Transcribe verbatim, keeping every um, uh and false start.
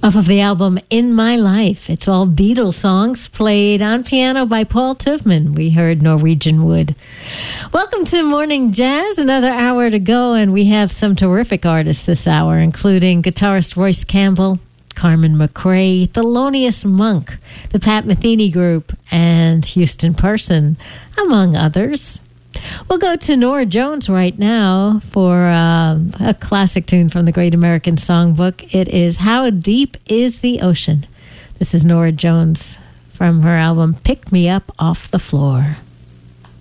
off of the album In My Life. It's all Beatles songs played on piano by Paul Tivman. We heard Norwegian Wood. Welcome to Morning Jazz. Another hour to go, and we have some terrific artists this hour, including guitarist Royce Campbell, Carmen McRae, Thelonious Monk, the Pat Metheny Group, and Houston Person, among others. We'll go to Norah Jones right now for uh, a classic tune from the Great American Songbook. It is How Deep Is the Ocean? This is Norah Jones from her album Pick Me Up Off the Floor.